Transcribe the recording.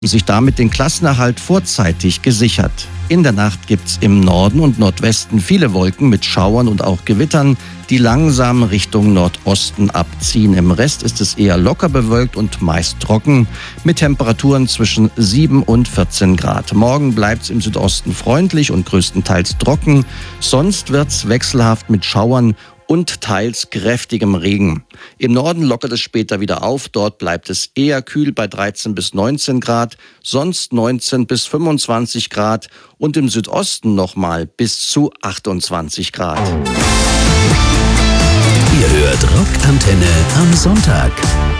sich damit den Klassenerhalt vorzeitig gesichert. In der Nacht gibt's im Norden und Nordwesten viele Wolken mit Schauern und auch Gewittern, die langsam Richtung Nordosten abziehen. Im Rest ist es eher locker bewölkt und meist trocken, mit Temperaturen zwischen 7 und 14 Grad. Morgen bleibt's im Südosten freundlich und größtenteils trocken. Sonst wird's wechselhaft mit Schauern und teils kräftigem Regen. Im Norden lockert es später wieder auf. Dort bleibt es eher kühl bei 13 bis 19 Grad, sonst 19 bis 25 Grad und im Südosten nochmal bis zu 28 Grad. Ihr hört Rockantenne am Sonntag.